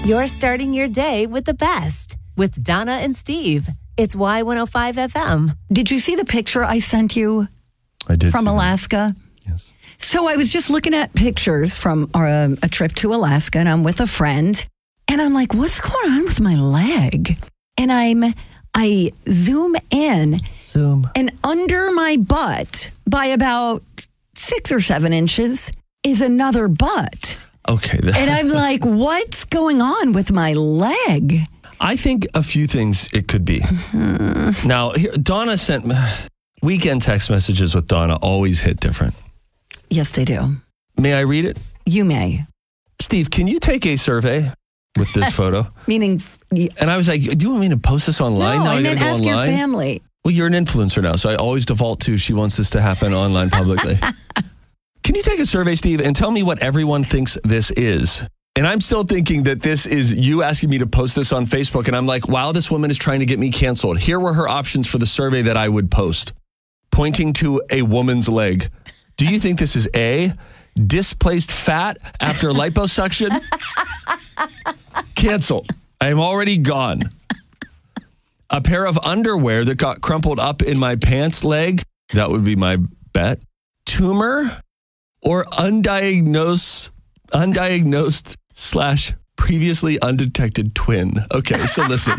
You're starting your day with the best with Donna and Steve. It's Y105 FM. Did you see the picture I sent you? I did. From Alaska? Yes. So I was just looking at pictures from a trip to Alaska, and I'm with a friend, and I'm like, what's going on with my leg? And I zoom in, and under my butt by about 6 or 7 inches is another butt. Okay. And I'm like, what's going on with my leg? I think a few things it could be. Mm-hmm. Now, Donna sent weekend text messages with Donna always hit different. Yes, they do. May I read it? You may. Steve, can you take a survey with this photo? Meaning... And I was like, do you want me to post this online? No, now I meant ask your family. Well, you're an influencer now, so I always default to she wants this to happen online publicly. Can you take a survey, Steve, and tell me what everyone thinks this is? And I'm still thinking that this is you asking me to post this on Facebook. And I'm like, wow, this woman is trying to get me canceled. Here were her options for the survey that I would post. Pointing to a woman's leg. Do you think this is A, displaced fat after liposuction? Canceled. I am already gone. A pair of underwear that got crumpled up in my pants leg. That would be my bet. Tumor or undiagnosed / previously undetected twin. Okay, so listen.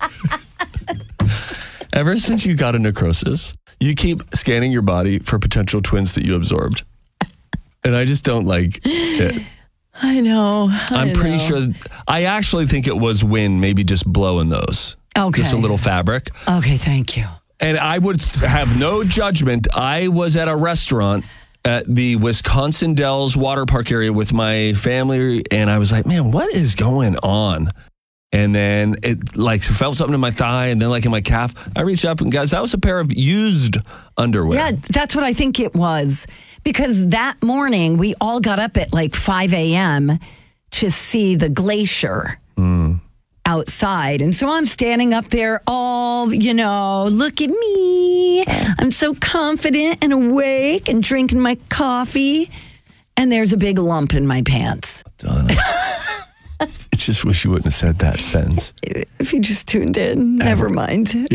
Ever since you got a necrosis, you keep scanning your body for potential twins that you absorbed. And I just don't like it. I know. I'm pretty sure. I actually think it was wind, maybe just blowing those. Okay. Just a little fabric. Okay, thank you. And I would have no judgment. I was at a restaurant at the Wisconsin Dells water park area with my family, and I was like, man, what is going on? And then it like felt something in my thigh, and then like in my calf. I reached up, and guys, that was a pair of used underwear. Yeah, that's what I think it was. Because that morning, we all got up at like 5 a.m. to see the glacier outside. And so I'm standing up there all, look at me. I'm so confident and awake and drinking my coffee. And there's a big lump in my pants. Donna. I just wish you wouldn't have said that sentence. If you just tuned in, never mind. Yeah.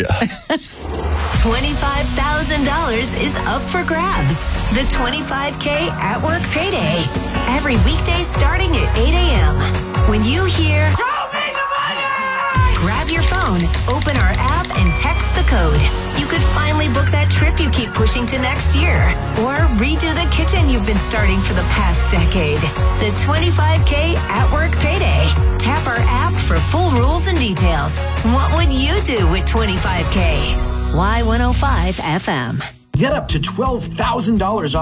$25,000 is up for grabs. The 25K at work payday. Every weekday starting at 8 a.m. When you hear, "Show me the money!" grab your phone, open our app, and text the code. You could finally book that trip you keep pushing to next year. Or redo the kitchen you've been starting for the past decade. The 25K at work payday. Tap our app for full rules and details. What would you do with 25K? Y105 FM. Get up to $12,000 off